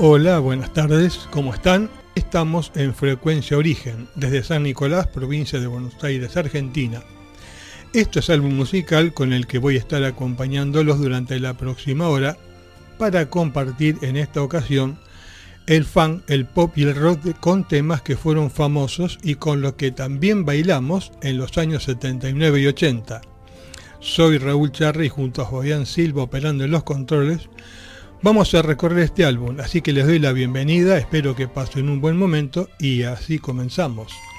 Hola, buenas tardes, ¿cómo están? Estamos en Frecuencia Origen, desde San Nicolás, provincia de Buenos Aires, Argentina. Esto es álbum musical con el que voy a estar acompañándolos durante la próxima hora para compartir en esta ocasión el funk, el pop y el rock con temas que fueron famosos y con los que también bailamos en los años 79 y 80. Soy Raúl Charri y junto a Fabián Silva operando en los controles. Vamos a recorrer este álbum, así que les doy la bienvenida, espero que pasen un buen momento y así comenzamos.